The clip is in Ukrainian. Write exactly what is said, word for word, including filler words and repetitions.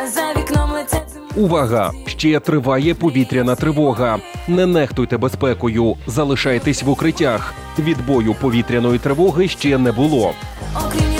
а за вікном летять зими. Увага! Ще триває повітряна тривога. Не нехтуйте безпекою, залишайтесь в укриттях. Відбою повітряної тривоги ще не було. Окрім